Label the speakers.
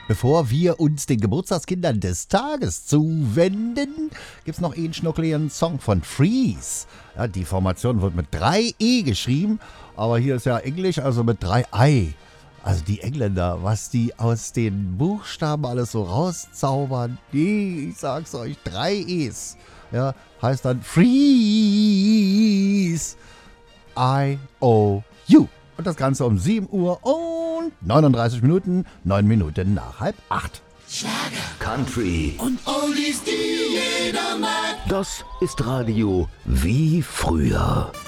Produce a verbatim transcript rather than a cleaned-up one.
Speaker 1: Bevor wir uns den Geburtstagskindern des Tages zuwenden, gibt's noch einen schnuckligen Song von Freeze. Ja, die Formation wird mit drei E geschrieben, aber hier ist ja Englisch, also mit drei I. Also die Engländer, was die aus den Buchstaben alles so rauszaubern, nee, ich sag's euch, drei E's. Ja, heißt dann Freeze. I O U. Und das Ganze um sieben Uhr und neununddreißig Minuten, neun Minuten nach halb acht.
Speaker 2: Schlager, Country und Oldies, die jeder mag. Das ist Radio wie früher.